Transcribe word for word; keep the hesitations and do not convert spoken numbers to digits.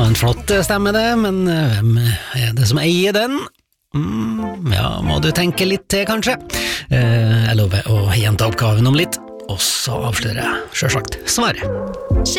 en flott stemme det, men hvem er det som eier den? Mm, ja, må du tenke litt til kanskje. Eh, jeg lover å gjenta oppgaven om litt, og så avslører jeg selvsagt svaret.